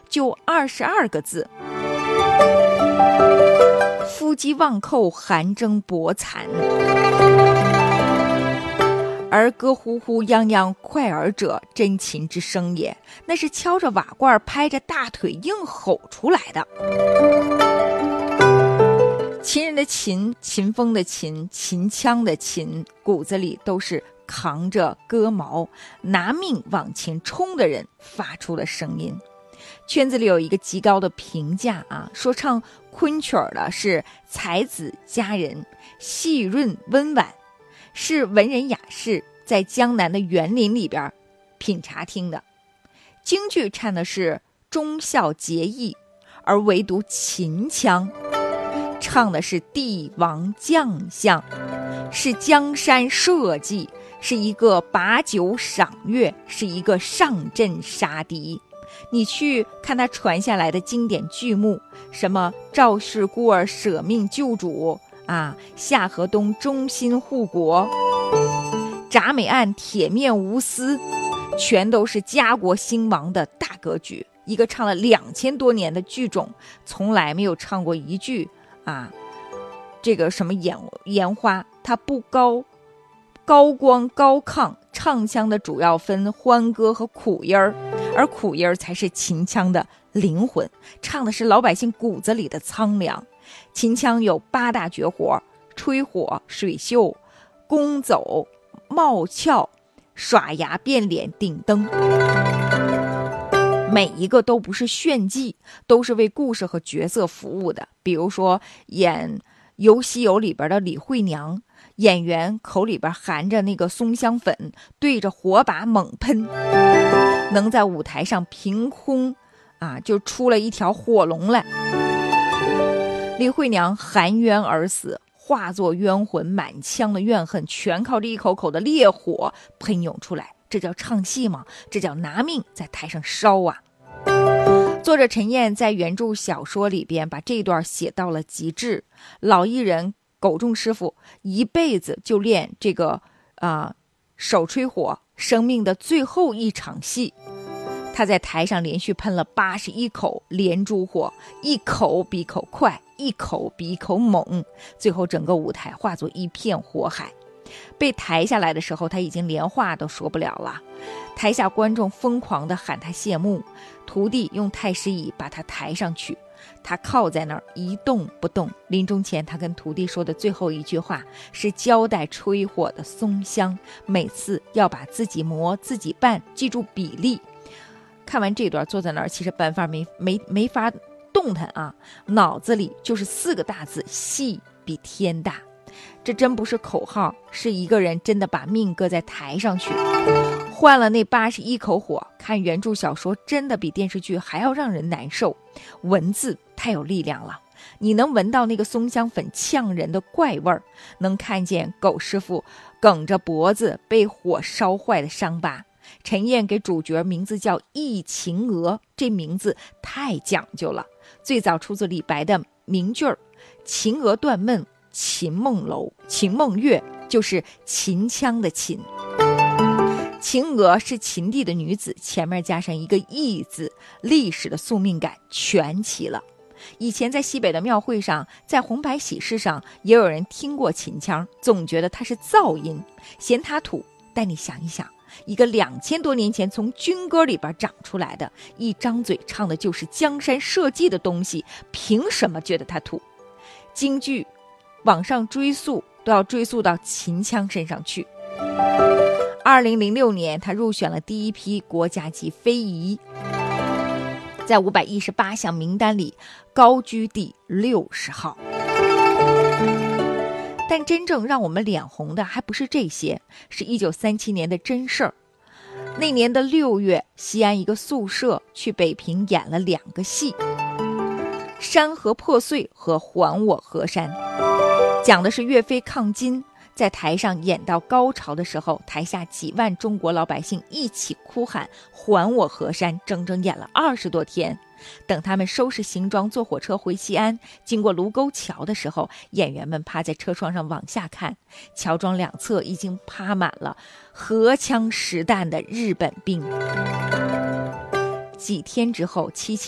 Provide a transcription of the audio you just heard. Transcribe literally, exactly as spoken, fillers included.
就二十二个字：夫击忘寇，寒征薄残。而歌呼呼泱泱快耳者，真秦之声也。那是敲着瓦罐，拍着大腿硬吼出来的。秦人的秦，秦风的秦，秦腔的秦，骨子里都是扛着戈矛，拿命往前冲的人发出了声音。圈子里有一个极高的评价啊，说唱昆曲的是才子佳人，细润温婉，是文人雅士在江南的园林里边品茶听的。京剧唱的是忠孝节义，而唯独秦腔唱的是帝王将相，是江山社稷，是一个把酒赏月，是一个上阵杀敌。你去看他传下来的经典剧目，什么赵氏孤儿舍命救主啊，夏河东忠心护国，铡美案铁面无私，全都是家国兴亡的大格局。一个唱了两千多年的剧种，从来没有唱过一句啊，这个什么烟烟花，它不高高光高亢，唱腔的主要分欢歌和苦音儿，而苦音儿才是秦腔的灵魂，唱的是老百姓骨子里的苍凉。秦腔有八大绝活：吹火、水袖、弓走、冒翘、耍牙、变脸、顶灯，每一个都不是炫技，都是为故事和角色服务的。比如说演游西游里边的李慧娘，演员口里边含着那个松香粉，对着火把猛喷，能在舞台上凭空啊就出了一条火龙来。李慧娘含冤而死，化作冤魂，满腔的怨恨全靠这一口口的烈火喷涌出来。这叫唱戏吗？这叫拿命在台上烧啊！作者陈燕在原著小说里边把这段写到了极致。老艺人苟仲师傅一辈子就练这个啊、呃、手吹火，生命的最后一场戏，他在台上连续喷了八十一口连珠火，一口比一口快，一口比一口猛，最后整个舞台化作一片火海。被抬下来的时候，他已经连话都说不了了。台下观众疯狂地喊他谢幕，徒弟用太师椅把他抬上去，他靠在那儿一动不动。临终前，他跟徒弟说的最后一句话是交代吹火的松香，每次要把自己磨自己拌，记住比例。看完这段，坐在那儿其实办法没没没法动弹啊，脑子里就是四个大字：戏比天大。这真不是口号，是一个人真的把命搁在台上去，换了那八十一口火。看原著小说真的比电视剧还要让人难受，文字太有力量了。你能闻到那个松香粉呛人的怪味儿，能看见狗师傅梗着脖子被火烧坏的伤疤。陈燕给主角名字叫忆秦娥，这名字太讲究了，最早出自李白的名句儿：秦娥断闷秦梦楼，秦梦月就是秦腔的秦。秦娥是秦地的女子，前面加上一个忆字，历史的宿命感全齐了。以前在西北的庙会上，在红白喜事上，也有人听过秦腔，总觉得它是噪音，嫌它土。但你想一想，一个两千多年前从军歌里边长出来的，一张嘴唱的就是江山社稷的东西，凭什么觉得它土？京剧往上追溯都要追溯到秦腔身上去。二零零六年，他入选了第一批国家级非遗，在五百一十八项名单里高居第六十号。但真正让我们脸红的还不是这些，是一九三七年的真事儿。那年的六月，西安一个宿舍去北平演了两个戏，山河破碎和还我河山，讲的是岳飞抗金。在台上演到高潮的时候，台下几万中国老百姓一起哭喊还我河山，整整演了二十多天。等他们收拾行装坐火车回西安，经过卢沟桥的时候，演员们趴在车窗上往下看，桥桩两侧已经趴满了荷枪实弹的日本兵。几天之后，七七